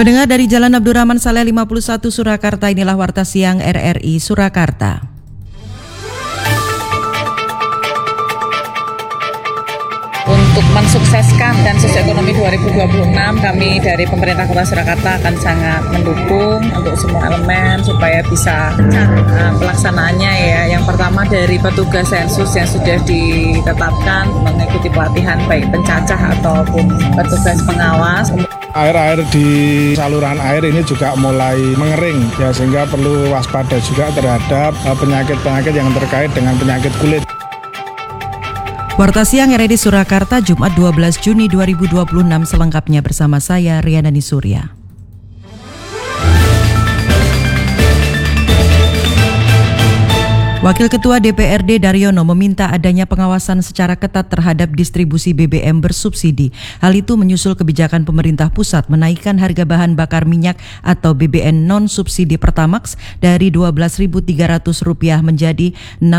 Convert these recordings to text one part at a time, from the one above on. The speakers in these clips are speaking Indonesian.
Pendengar dari Jalan Abdurrahman Saleh 51 Surakarta, inilah Warta Siang RRI Surakarta. Untuk mensukseskan Sensus Ekonomi 2026, kami dari pemerintah Kota Surakarta akan sangat mendukung untuk semua elemen supaya bisa lancar pelaksanaannya ya. Yang pertama dari petugas sensus yang sudah ditetapkan mengikuti pelatihan baik pencacah ataupun petugas pengawas. Air-air di saluran air ini juga mulai mengering ya, sehingga perlu waspada juga terhadap penyakit-penyakit yang terkait dengan penyakit kulit. Warta Siang RRI Surakarta, Jumat 12 Juni 2026, selengkapnya bersama saya Rianani Surya. Wakil Ketua DPRD Daryono meminta adanya pengawasan secara ketat terhadap distribusi BBM bersubsidi. Hal itu menyusul kebijakan pemerintah pusat menaikkan harga bahan bakar minyak atau BBM non-subsidi Pertamax dari Rp12.300 menjadi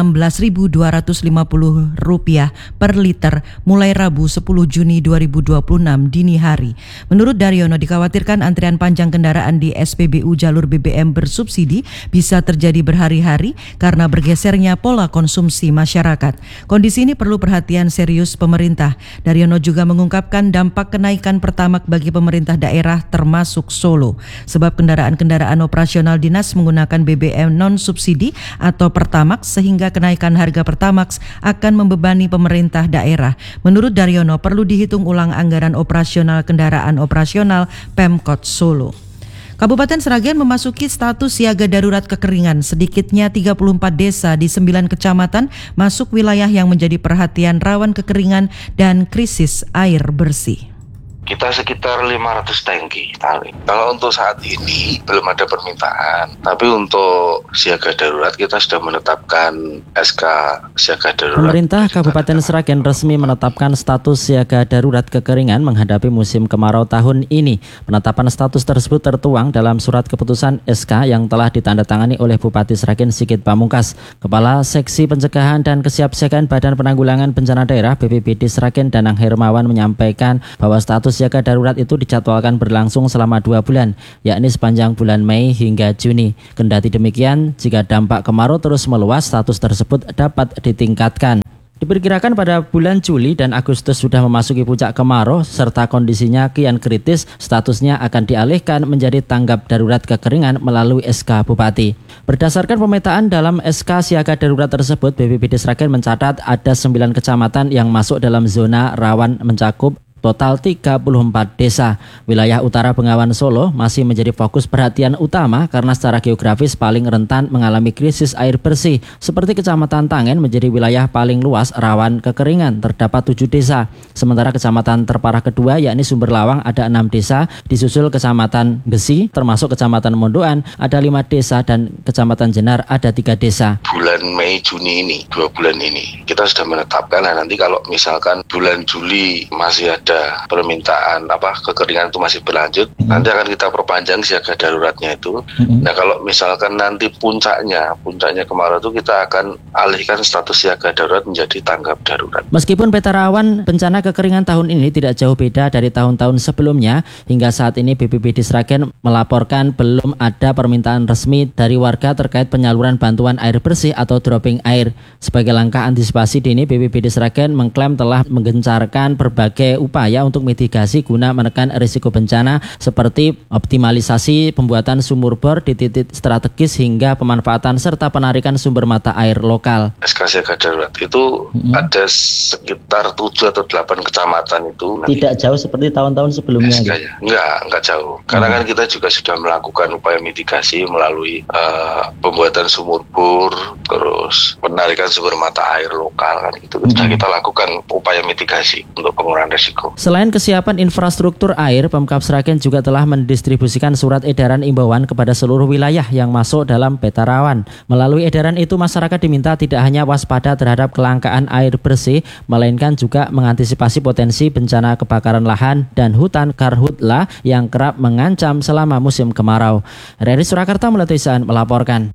Rp16.250 per liter mulai Rabu 10 Juni 2026 dini hari. Menurut Daryono, dikhawatirkan antrian panjang kendaraan di SPBU jalur BBM bersubsidi bisa terjadi berhari-hari karena bergesernya pola konsumsi masyarakat. Kondisi ini perlu perhatian serius pemerintah. Daryono juga mengungkapkan dampak kenaikan Pertamax bagi pemerintah daerah termasuk Solo. Sebab kendaraan-kendaraan operasional dinas menggunakan BBM non-subsidi atau Pertamax, sehingga kenaikan harga Pertamax akan membebani pemerintah daerah. Menurut Daryono, perlu dihitung ulang anggaran operasional kendaraan operasional Pemkot Solo. Kabupaten Sragen memasuki status siaga darurat kekeringan. Sedikitnya 34 desa di 9 kecamatan masuk wilayah yang menjadi perhatian rawan kekeringan dan krisis air bersih. Kita sekitar 500 tangki tali. Kalau untuk saat ini belum ada permintaan, tapi untuk siaga darurat kita sudah menetapkan SK siaga darurat. Pemerintah Kabupaten Sragen resmi menetapkan status siaga darurat kekeringan menghadapi musim kemarau tahun ini. Penetapan status tersebut tertuang dalam surat keputusan SK yang telah ditandatangani oleh Bupati Sragen Sigit Pamungkas. Kepala Seksi Pencegahan dan Kesiapsiagaan Badan Penanggulangan Bencana Daerah BPBD Sragen Danang Hermawan menyampaikan bahwa status siaga darurat itu dijadwalkan berlangsung selama 2 bulan, yakni sepanjang bulan Mei hingga Juni. Kendati demikian, jika dampak kemarau terus meluas, status tersebut dapat ditingkatkan. Diperkirakan pada bulan Juli dan Agustus sudah memasuki puncak kemarau serta kondisinya kian kritis, statusnya akan dialihkan menjadi tanggap darurat kekeringan melalui SK Bupati. Berdasarkan pemetaan dalam SK siaga darurat tersebut, BPBD Sragen mencatat ada 9 kecamatan yang masuk dalam zona rawan mencakup total 34 desa. Wilayah utara Bengawan Solo masih menjadi fokus perhatian utama karena secara geografis paling rentan mengalami krisis air bersih. Seperti Kecamatan Tangen menjadi wilayah paling luas rawan kekeringan, terdapat 7 desa. Sementara kecamatan terparah kedua yakni Sumber Lawang ada 6 desa, disusul Kecamatan Besi termasuk Kecamatan Mondoan ada 5 desa dan Kecamatan Jenar ada 3 desa. Bulan Mei Juni ini, 2 bulan ini kita sudah menetapkan. Nah, nanti kalau misalkan bulan Juli masih ada permintaan kekeringan itu masih berlanjut, nanti akan kita perpanjang siaga daruratnya itu. Nah, kalau misalkan nanti puncaknya kemarau itu kita akan alihkan status siaga darurat menjadi tanggap darurat. Meskipun peta rawan bencana kekeringan tahun ini tidak jauh beda dari tahun-tahun sebelumnya, hingga saat ini BPBD Sragen melaporkan belum ada permintaan resmi dari warga terkait penyaluran bantuan air bersih atau dropping air. Sebagai langkah antisipasi dini, BPBD Sragen mengklaim telah menggencarkan berbagai upaya untuk mitigasi guna menekan risiko bencana seperti optimalisasi pembuatan sumur bor di titik strategis hingga pemanfaatan serta penarikan sumber mata air lokal. SK siaga darurat itu ada sekitar 7 atau 8 kecamatan itu. Tidak jauh seperti tahun-tahun sebelumnya. Enggak jauh. Karena kan kita juga sudah melakukan upaya mitigasi melalui pembuatan sumur bor, terus penarikan sumber mata air lokal kan itu. Sudah kita lakukan upaya mitigasi untuk pengurangan risiko. Selain kesiapan infrastruktur air, Pemkab Sragen juga telah mendistribusikan surat edaran imbauan kepada seluruh wilayah yang masuk dalam peta rawan. Melalui edaran itu, masyarakat diminta tidak hanya waspada terhadap kelangkaan air bersih, melainkan juga mengantisipasi potensi bencana kebakaran lahan dan hutan karhutla yang kerap mengancam selama musim kemarau. RRI Surakarta Mulai Tisaan melaporkan.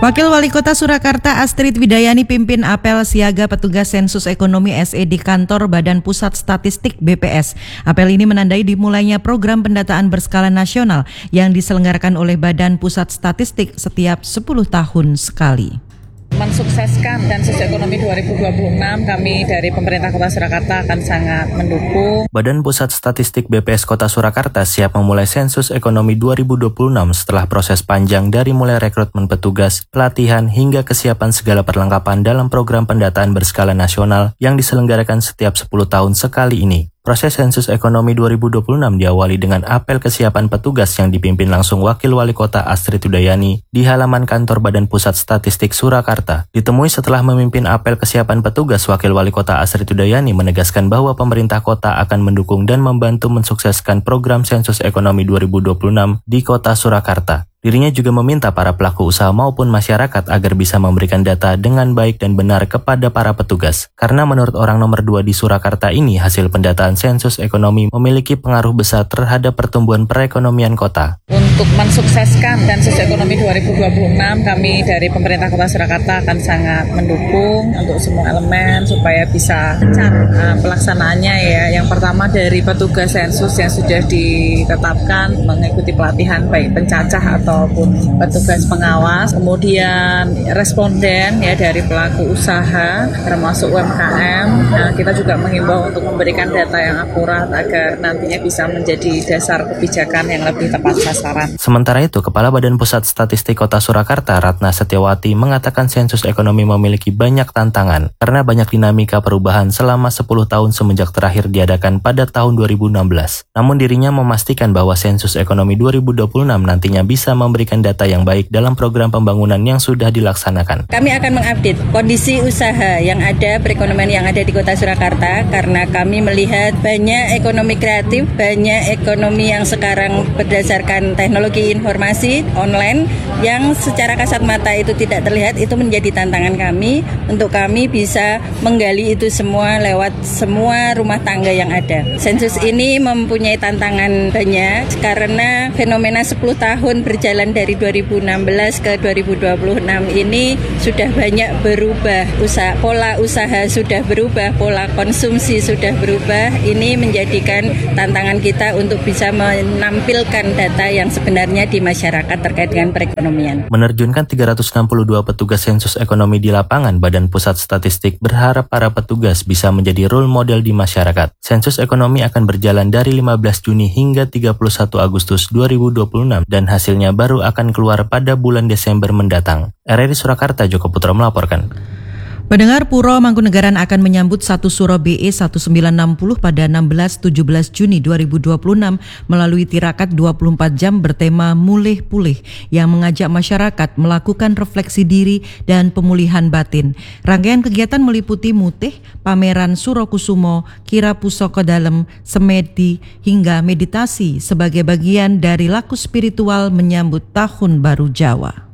Wakil Wali Kota Surakarta Astrid Widayani pimpin apel siaga petugas sensus ekonomi SE di kantor Badan Pusat Statistik BPS. Apel ini menandai dimulainya program pendataan berskala nasional yang diselenggarakan oleh Badan Pusat Statistik setiap 10 tahun sekali. Mensukseskan sensus ekonomi 2026, kami dari pemerintah Kota Surakarta akan sangat mendukung. Badan Pusat Statistik BPS Kota Surakarta siap memulai sensus ekonomi 2026 setelah proses panjang dari mulai rekrutmen petugas, pelatihan, hingga kesiapan segala perlengkapan dalam program pendataan berskala nasional yang diselenggarakan setiap 10 tahun sekali ini. Proses sensus ekonomi 2026 diawali dengan apel kesiapan petugas yang dipimpin langsung Wakil Wali Kota Astrid Widayani di halaman kantor Badan Pusat Statistik Surakarta. Ditemui setelah memimpin apel kesiapan petugas, Wakil Wali Kota Astrid Widayani menegaskan bahwa pemerintah kota akan mendukung dan membantu mensukseskan program sensus ekonomi 2026 di Kota Surakarta. Dirinya juga meminta para pelaku usaha maupun masyarakat agar bisa memberikan data dengan baik dan benar kepada para petugas. Karena menurut orang nomor 2 di Surakarta ini, hasil pendataan sensus ekonomi memiliki pengaruh besar terhadap pertumbuhan perekonomian kota. Untuk mensukseskan sensus ekonomi 2026, kami dari pemerintah Kota Surakarta akan sangat mendukung untuk semua elemen supaya bisa lancar pelaksanaannya ya. Yang pertama dari petugas sensus yang sudah ditetapkan mengikuti pelatihan baik pencacah ataupun petugas pengawas, kemudian responden ya dari pelaku usaha termasuk UMKM. Nah, kita juga menghimbau untuk memberikan data yang akurat agar nantinya bisa menjadi dasar kebijakan yang lebih tepat sasaran. Sementara itu, Kepala Badan Pusat Statistik Kota Surakarta Ratna Setiawati mengatakan sensus ekonomi memiliki banyak tantangan karena banyak dinamika perubahan selama 10 tahun semenjak terakhir diadakan pada tahun 2016. Namun dirinya memastikan bahwa sensus ekonomi 2026 nantinya bisa memberikan data yang baik dalam program pembangunan yang sudah dilaksanakan. Kami akan mengupdate kondisi usaha yang ada, perekonomian yang ada di Kota Surakarta, karena kami melihat banyak ekonomi kreatif, banyak ekonomi yang sekarang berdasarkan teknologi informasi online yang secara kasat mata itu tidak terlihat. Itu menjadi tantangan kami untuk kami bisa menggali itu semua lewat semua rumah tangga yang ada. Sensus ini mempunyai tantangan banyak karena fenomena 10 tahun berjalan dari 2016 ke 2026 ini sudah banyak berubah, pola usaha sudah berubah, pola konsumsi sudah berubah. Ini menjadikan tantangan kita untuk bisa menampilkan data yang sebenarnya di masyarakat terkait dengan perekonomian. Menerjunkan 362 petugas sensus ekonomi di lapangan, Badan Pusat Statistik berharap para petugas bisa menjadi role model di masyarakat. Sensus ekonomi akan berjalan dari 15 Juni hingga 31 Agustus 2026 dan hasilnya baru akan keluar pada bulan Desember mendatang. RRI Surakarta, Joko Putra melaporkan. Pendengar, Puro Mangkunegaran akan menyambut satu Suro BE 1960 pada 16-17 Juni 2026 melalui tirakat 24 jam bertema Mulih Pulih yang mengajak masyarakat melakukan refleksi diri dan pemulihan batin. Rangkaian kegiatan meliputi mutih, pameran Suro Kusumo, kira pusaka dalem, semedi, hingga meditasi sebagai bagian dari laku spiritual menyambut Tahun Baru Jawa.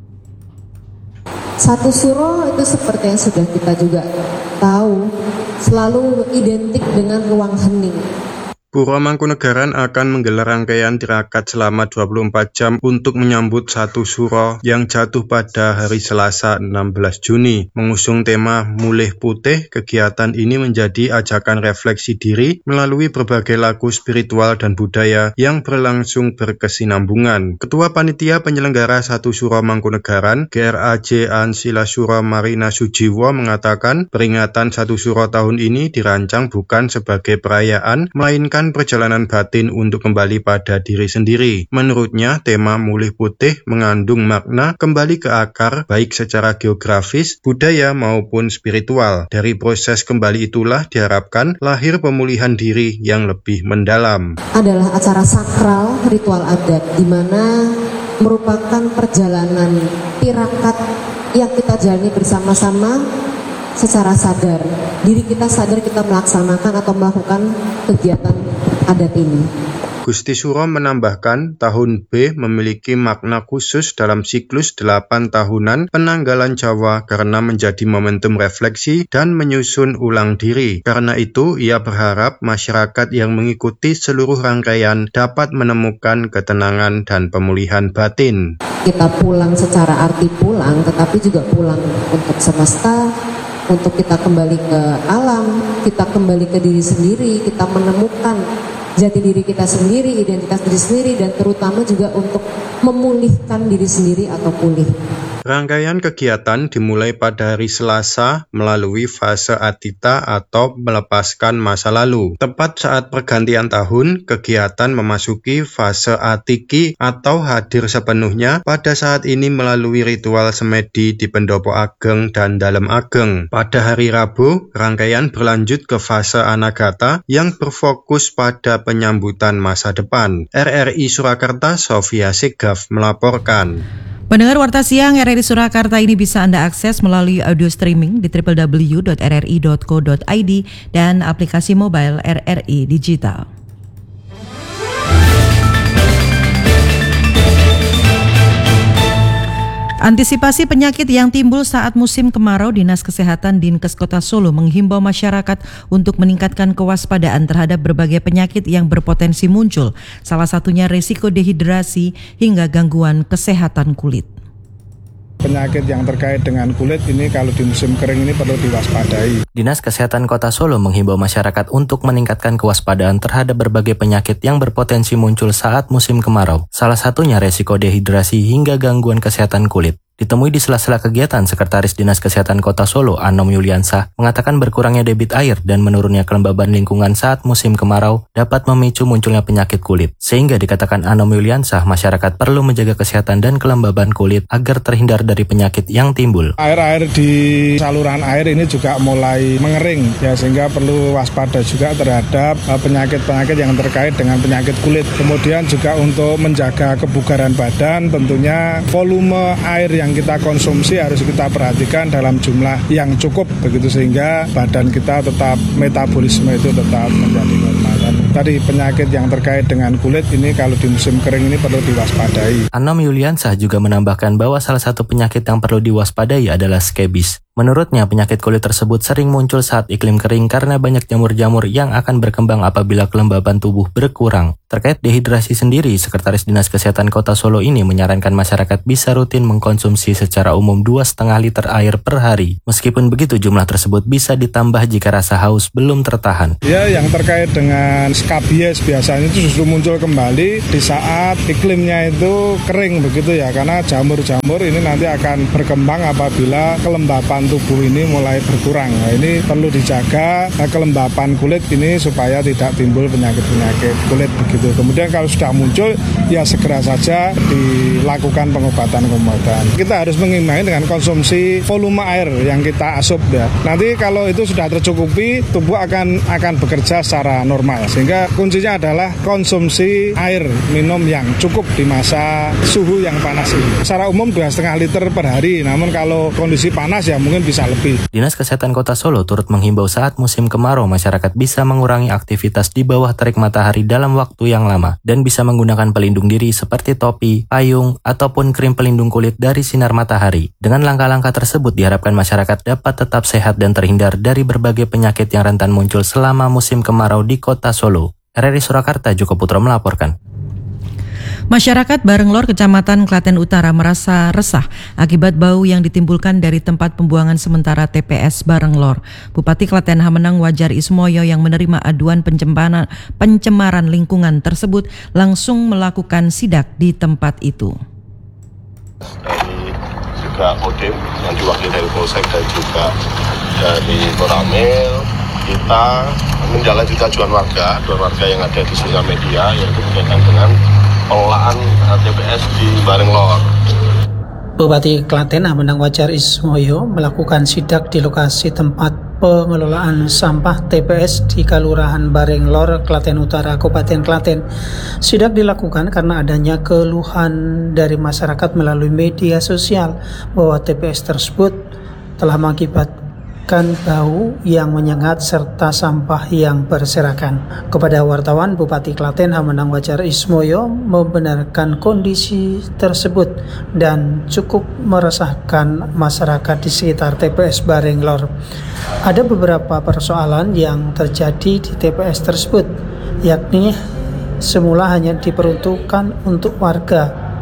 Satu Suro itu seperti yang sudah kita juga tahu, selalu identik dengan ruang hening. Puro Mangkunegaran akan menggelar rangkaian tirakat selama 24 jam untuk menyambut satu Suro yang jatuh pada hari Selasa 16 Juni. Mengusung tema Mulih Putih, kegiatan ini menjadi ajakan refleksi diri melalui berbagai laku spiritual dan budaya yang berlangsung berkesinambungan. Ketua Panitia Penyelenggara Satu Suro Mangkunegaran, GRAJ Ansila Suro Marina Sujiwo mengatakan peringatan Satu Suro tahun ini dirancang bukan sebagai perayaan, melainkan perjalanan batin untuk kembali pada diri sendiri. Menurutnya, tema Mulih Putih mengandung makna kembali ke akar baik secara geografis, budaya maupun spiritual. Dari proses kembali itulah diharapkan lahir pemulihan diri yang lebih mendalam. Adalah acara sakral ritual adat di mana merupakan perjalanan tirakat yang kita jalani bersama-sama secara sadar. Diri kita sadar kita melaksanakan atau melakukan kegiatan adat ini. Gusti Suro menambahkan tahun B memiliki makna khusus dalam siklus 8 tahunan penanggalan Jawa karena menjadi momentum refleksi dan menyusun ulang diri. Karena itu, ia berharap masyarakat yang mengikuti seluruh rangkaian dapat menemukan ketenangan dan pemulihan batin. kita pulang secara arti pulang, tetapi juga pulang untuk semesta, untuk kita kembali ke alam, kita kembali ke diri sendiri, kita menemukan jati diri kita sendiri, identitas diri sendiri, dan terutama juga untuk memulihkan diri sendiri atau pulih. Rangkaian kegiatan dimulai pada hari Selasa melalui fase Atita atau melepaskan masa lalu. Tepat saat pergantian tahun, kegiatan memasuki fase Atiki atau hadir sepenuhnya pada saat ini melalui ritual semedi di Pendopo Ageng dan Dalem Ageng. Pada hari Rabu, rangkaian berlanjut ke fase Anagata yang berfokus pada penyambutan masa depan. RRI Surakarta, Sofia Segaf melaporkan. Pendengar Warta Siang RRI Surakarta ini bisa Anda akses melalui audio streaming di www.rri.co.id dan aplikasi mobile RRI Digital. Antisipasi penyakit yang timbul saat musim kemarau, Dinas Kesehatan Dinkes Kota Solo menghimbau masyarakat untuk meningkatkan kewaspadaan terhadap berbagai penyakit yang berpotensi muncul, salah satunya risiko dehidrasi hingga gangguan kesehatan kulit. Penyakit yang terkait dengan kulit ini kalau di musim kering ini perlu diwaspadai. Dinas Kesehatan Kota Solo menghimbau masyarakat untuk meningkatkan kewaspadaan terhadap berbagai penyakit yang berpotensi muncul saat musim kemarau. Salah satunya resiko dehidrasi hingga gangguan kesehatan kulit. Ditemui di sela-sela kegiatan, Sekretaris Dinas Kesehatan Kota Solo, Anom Yuliansah, mengatakan berkurangnya debit air dan menurunnya kelembaban lingkungan saat musim kemarau dapat memicu munculnya penyakit kulit. Sehingga dikatakan Anom Yuliansah, masyarakat perlu menjaga kesehatan dan kelembaban kulit agar terhindar dari penyakit yang timbul. Air-air di saluran air ini juga mulai mengering, ya, sehingga perlu waspada juga terhadap penyakit-penyakit yang terkait dengan penyakit kulit. Kemudian juga untuk menjaga kebugaran badan, tentunya volume air yang kita konsumsi harus kita perhatikan dalam jumlah yang cukup, begitu sehingga badan kita tetap, metabolisme itu tetap menjadi normal. Dan tadi penyakit yang terkait dengan kulit ini kalau di musim kering ini perlu diwaspadai. Anom Yuliansah juga menambahkan bahwa salah satu penyakit yang perlu diwaspadai adalah skebis. Menurutnya, penyakit kulit tersebut sering muncul saat iklim kering karena banyak jamur-jamur yang akan berkembang apabila kelembaban tubuh berkurang. Terkait dehidrasi sendiri, Sekretaris Dinas Kesehatan Kota Solo ini menyarankan masyarakat bisa rutin mengkonsumsi secara umum 2,5 liter air per hari. Meskipun begitu, jumlah tersebut bisa ditambah jika rasa haus belum tertahan. Ya, yang terkait dengan skabies biasanya itu justru muncul kembali di saat iklimnya itu kering, begitu ya, karena jamur-jamur ini nanti akan berkembang apabila kelembapan tubuh ini mulai berkurang. Nah, ini perlu dijaga kelembapan kulit ini supaya tidak timbul penyakit-penyakit kulit, begitu. Kemudian kalau sudah muncul, ya segera saja dilakukan pengobatan-pengobatan. Kita harus mengimbangi dengan konsumsi volume air yang kita asup, ya. Nanti kalau itu sudah tercukupi, tubuh akan bekerja secara normal. Sehingga kuncinya adalah konsumsi air minum yang cukup di masa suhu yang panas ini. Secara umum 2,5 liter per hari, namun kalau kondisi panas ya mungkin bisa lebih. Dinas Kesehatan Kota Solo turut menghimbau saat musim kemarau masyarakat bisa mengurangi aktivitas di bawah terik matahari dalam waktu yang lama dan bisa menggunakan pelindung diri seperti topi, payung, ataupun krim pelindung kulit dari sinar matahari. Dengan langkah-langkah tersebut diharapkan masyarakat dapat tetap sehat dan terhindar dari berbagai penyakit yang rentan muncul selama musim kemarau di Kota Solo. RRI Surakarta, Joko Putro melaporkan. Masyarakat Barenglor, Kecamatan Klaten Utara merasa resah akibat bau yang ditimbulkan dari tempat pembuangan sementara TPS Barenglor. Bupati Klaten Hamenang Wajar Ismoyo yang menerima aduan pencemaran lingkungan tersebut langsung melakukan sidak di tempat itu. Dari juga Kodim yang diwakili dari Polsek dan juga dari Koramil, kita menindaklanjuti aduan warga yang ada di sosial media, yaitu berkaitan dengan pengelolaan TPS di Barenglor. Bupati Klaten Hamenang Wajar Ismoyo melakukan sidak di lokasi tempat pengelolaan sampah TPS di Kelurahan Barenglor, Klaten Utara, Kabupaten Klaten. Sidak dilakukan karena adanya keluhan dari masyarakat melalui media sosial bahwa TPS tersebut telah mengakibatkan bau yang menyengat serta sampah yang berserakan. Kepada wartawan, Bupati Klaten Hamenang Wajar Ismoyo membenarkan kondisi tersebut dan cukup meresahkan masyarakat di sekitar TPS Barenglor. Ada beberapa persoalan yang terjadi di TPS tersebut, yakni semula hanya diperuntukkan untuk warga,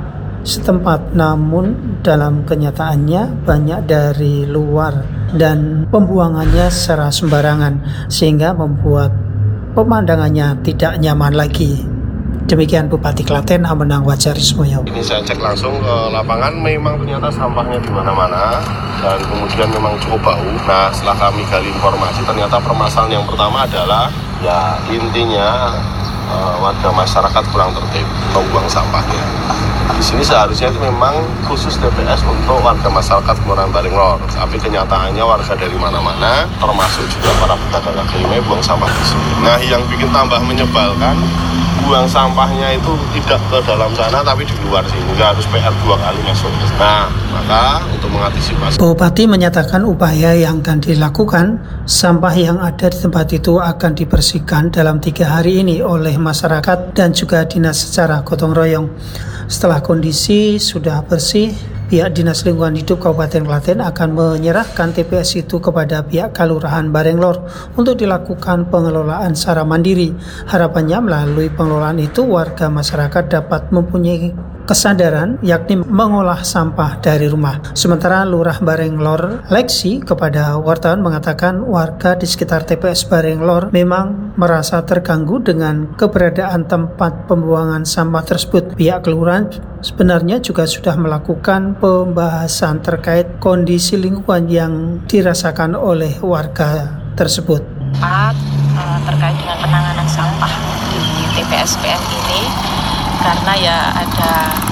setempat, namun dalam kenyataannya banyak dari luar dan pembuangannya secara sembarangan sehingga membuat pemandangannya tidak nyaman lagi. Demikian Bupati Klaten Amenang Wajarismoyo. Ini saya cek langsung ke lapangan, memang ternyata sampahnya di mana-mana dan kemudian memang cukup bau. Nah, setelah kami gali informasi, ternyata permasalahan yang pertama adalah ya intinya warga masyarakat kurang tertib membuang sampahnya. Di sini seharusnya itu memang khusus TPS untuk warga masyarakat Kelurahan Bareng Lor. Tapi kenyataannya warga dari mana-mana, termasuk juga para pedagang kaki lima buang sampah di sini. Nah, yang bikin tambah menyebalkan, buang sampahnya itu tidak ke dalam sana tapi di luar sini, harus PR 2 kali masuk. Nah, maka untuk mengantisipasi, Bupati menyatakan upaya yang akan dilakukan, sampah yang ada di tempat itu akan dibersihkan dalam 3 hari ini oleh masyarakat dan juga dinas secara gotong royong. Setelah kondisi sudah bersih, pihak Dinas Lingkungan Hidup Kabupaten Klaten akan menyerahkan TPS itu kepada pihak Kelurahan Barenglor untuk dilakukan pengelolaan secara mandiri. Harapannya melalui pengelolaan itu warga masyarakat dapat mempunyai kesadaran yakni mengolah sampah dari rumah. Sementara Lurah Barenglor Leksi kepada wartawan mengatakan warga di sekitar TPS Barenglor memang merasa terganggu dengan keberadaan tempat pembuangan sampah tersebut. Pihak kelurahan sebenarnya juga sudah melakukan pembahasan terkait kondisi lingkungan yang dirasakan oleh warga tersebut. Terkait dengan penanganan sampah di TPS PN ini, karena ya ada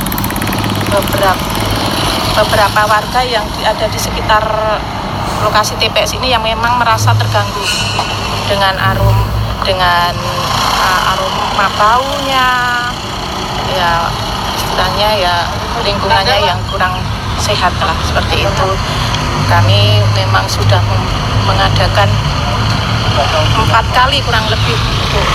beberapa warga yang ada di sekitar lokasi TPS ini yang memang merasa terganggu dengan aroma baunya, ya istilahnya ya lingkungannya yang kurang sehat lah, seperti itu. Kami memang sudah mengadakan 4 kali kurang lebih untuk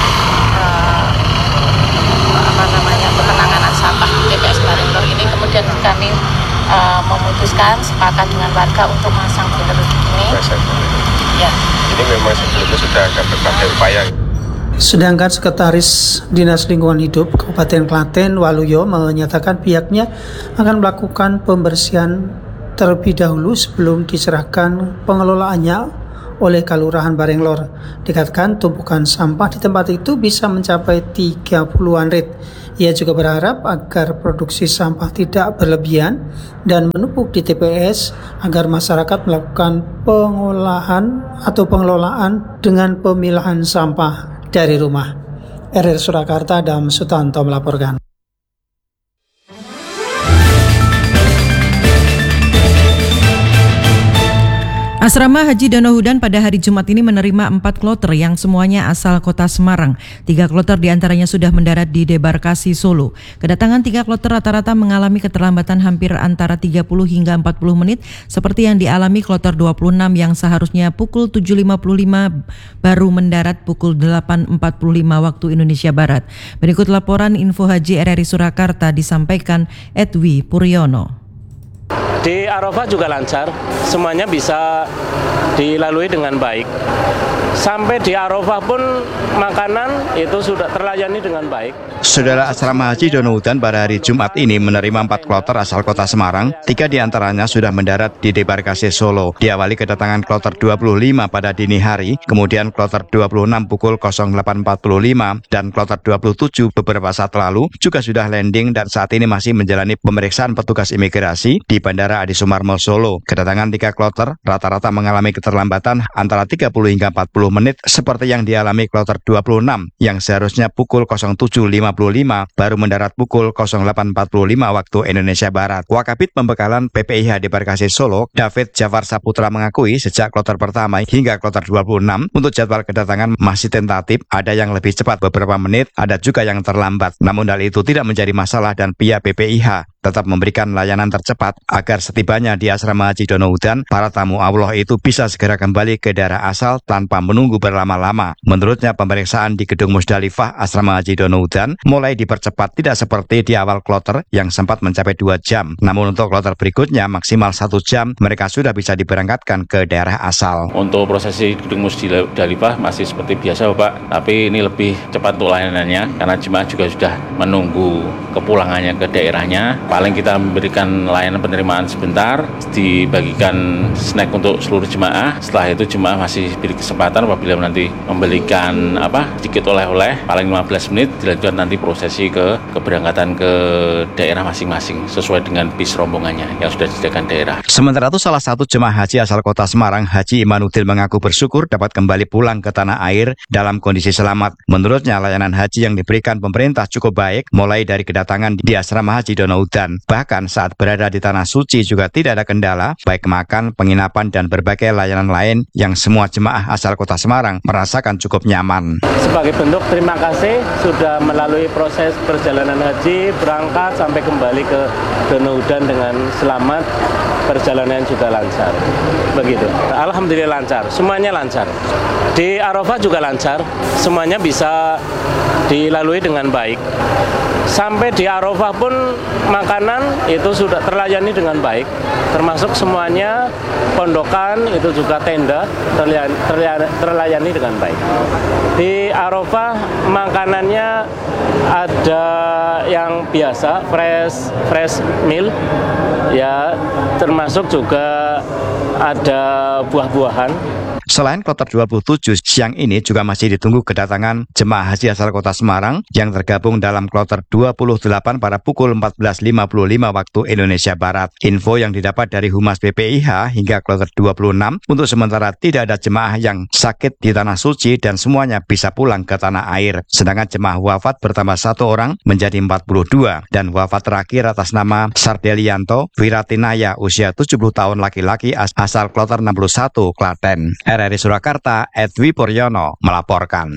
penanganan sampah di TPS Barenglor ini. Kemudian kami memutuskan sepakat dengan warga untuk masang filter ini. Ya. Ini memang sebelumnya sudah ada berbagai upaya. Sedangkan Sekretaris Dinas Lingkungan Hidup Kabupaten Klaten Waluyo menyatakan pihaknya akan melakukan pembersihan terlebih dahulu sebelum diserahkan pengelolaannya oleh Kelurahan Barenglor. Dikatakan tumpukan sampah di tempat itu bisa mencapai 30-an rit. Ia juga berharap agar produksi sampah tidak berlebihan dan menumpuk di TPS agar masyarakat melakukan pengolahan atau pengelolaan dengan pemilahan sampah dari rumah. RR Surakarta, Adam Sutanto melaporkan. Asrama Haji Donohudan pada hari Jumat ini menerima 4 kloter yang semuanya asal kota Semarang. 3 kloter diantaranya sudah mendarat di debarkasi Solo. Kedatangan 3 kloter rata-rata mengalami keterlambatan hampir antara 30 hingga 40 menit seperti yang dialami kloter 26 yang seharusnya pukul 7.55 baru mendarat pukul 8.45 waktu Indonesia Barat. Berikut laporan Info Haji RRI Surakarta disampaikan Edwi Puryono. Di Arafah juga lancar, semuanya bisa dilalui dengan baik. Sampai di Arafah pun makanan itu sudah terlayani dengan baik. Saudara, Asrama Haji Donohudan pada hari Jumat ini menerima 4 kloter asal kota Semarang. 3 diantaranya sudah mendarat di debarkasi Solo. Diawali kedatangan kloter 25 pada dini hari, kemudian kloter 26 pukul 08.45 dan kloter 27 beberapa saat lalu juga sudah landing dan saat ini masih menjalani pemeriksaan petugas imigrasi di Bandara Adi Sumarmo Solo. Kedatangan 3 kloter rata-rata mengalami keterlambatan antara 30 hingga 40 menit seperti yang dialami kloter 26 yang seharusnya pukul 07.55 baru mendarat pukul 08.45 waktu Indonesia Barat. Wakabit Pembekalan PPIH Debarkasi Solo, David Jafar Saputra mengakui sejak kloter pertama hingga kloter 26 untuk jadwal kedatangan masih tentatif, ada yang lebih cepat beberapa menit, ada juga yang terlambat. Namun hal itu tidak menjadi masalah dan pihak PPIH tetap memberikan layanan tercepat agar setibanya di Asrama Haji Donohudan, para tamu Allah itu bisa segera kembali ke daerah asal tanpa menunggu berlama-lama. Menurutnya, pemeriksaan di Gedung Musdalifah Asrama Haji Donohudan mulai dipercepat, tidak seperti di awal kloter yang sempat mencapai 2 jam. Namun untuk kloter berikutnya maksimal 1 jam mereka sudah bisa diberangkatkan ke daerah asal. Untuk prosesi Gedung Musdalifah masih seperti biasa Bapak, tapi ini lebih cepat untuk layanannya karena jemaah juga sudah menunggu kepulangannya ke daerahnya. Paling kita memberikan layanan penerimaan sebentar, dibagikan snack untuk seluruh jemaah. Setelah itu jemaah masih diberi kesempatan apabila nanti membelikan sedikit oleh-oleh, paling 15 menit dilanjutkan nanti prosesi keberangkatan ke daerah masing-masing sesuai dengan bis rombongannya yang sudah disediakan daerah. Sementara itu salah satu jemaah haji asal Kota Semarang, Haji Imanuddin, mengaku bersyukur dapat kembali pulang ke tanah air dalam kondisi selamat. Menurutnya layanan haji yang diberikan pemerintah cukup baik, mulai dari kedatangan di asrama haji Donaudan. Bahkan saat berada di tanah suci juga tidak ada kendala, baik makan, penginapan, dan berbagai layanan lain yang semua jemaah asal Kota Semarang merasakan cukup nyaman. Sebagai bentuk terima kasih sudah melalui proses perjalanan haji, berangkat sampai kembali ke Donaudan dengan selamat, perjalanan juga lancar. Begitu. Alhamdulillah lancar, semuanya lancar. Di Arafah juga lancar, semuanya bisa dilalui dengan baik. Sampai di Arafah pun makanan itu sudah terlayani dengan baik, termasuk semuanya pondokan itu juga tenda terlayani dengan baik. Di Arafah makanannya ada yang biasa, fresh meal, ya, termasuk juga ada buah-buahan. Selain kloter 27, siang ini juga masih ditunggu kedatangan jemaah haji asal Kota Semarang yang tergabung dalam kloter 28 pada pukul 14.55 waktu Indonesia Barat. Info yang didapat dari Humas BPIH hingga kloter 26, untuk sementara tidak ada jemaah yang sakit di Tanah Suci dan semuanya bisa pulang ke tanah air. Sedangkan jemaah wafat bertambah 1 orang menjadi 42 dan wafat terakhir atas nama Sardelianto Wiratinaya, usia 70 tahun, laki-laki asal kloter 61 Klaten. RRI Surakarta, Edwi Puryono melaporkan.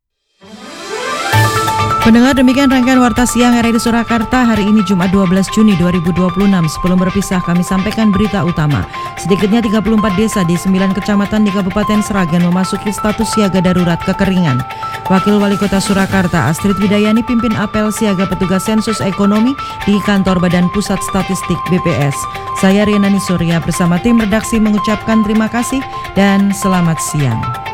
Pendengar, demikian rangkaian Warta Siang RRI Surakarta hari ini Jumat 12 Juni 2026. Sebelum berpisah kami sampaikan berita utama. Sedikitnya 34 desa di 9 kecamatan di Kabupaten Sragen memasuki status siaga darurat kekeringan. Wakil Wali Kota Surakarta Astrid Widayani pimpin apel siaga petugas sensus ekonomi di kantor Badan Pusat Statistik BPS. Saya Riana Nisurya bersama tim redaksi mengucapkan terima kasih dan selamat siang.